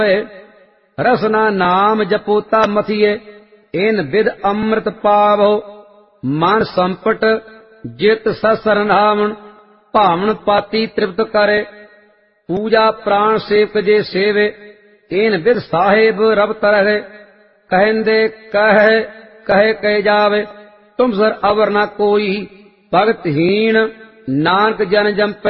रसना नाम जपोता मथिए in with अमृत पावो मन संपट जित ससरनावन भावन पाती तृप्त करे पूजा प्राण सेवक जे सेवे इन विद साहेब रब तरह कहंदे कहे कहे कहे जावे तुम सर अवर न कोई भगतहीन नानक जन जम